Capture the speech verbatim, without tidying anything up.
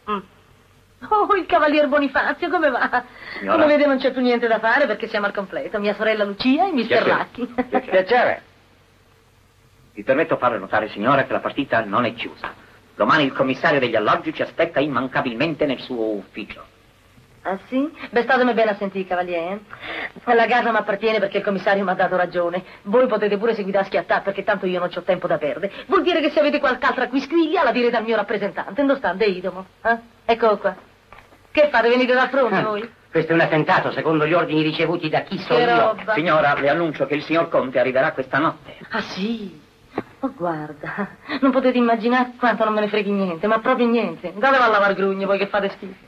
Mm. Oh, il cavalier Bonifazio, come va? Signora... Come vede non c'è più niente da fare perché siamo al completo. Mia sorella Lucia e mister Lacchi. Piacere. Vi permetto fare notare, signora, che la partita non è chiusa. Domani il commissario degli alloggi ci aspetta immancabilmente nel suo ufficio. Ah, sì? Beh, statemi bene a sentire, cavaliere. La casa mi appartiene perché il commissario mi ha dato ragione. Voi potete pure seguire a schiattare perché tanto io non c'ho tempo da perdere. Vuol dire che se avete qualche altra quisquiglia la direte al mio rappresentante. Non stante, Idomo. Eh? Ecco qua. Che fate? Venite da fronte voi? Ah, questo è un attentato, secondo gli ordini ricevuti da chi sono che io. roba. Signora, le annuncio che il signor Conte arriverà questa notte. Ah, sì? Oh, guarda, non potete immaginare quanto non me ne freghi niente, ma proprio niente. Date a lavare grugne voi che fate schifo.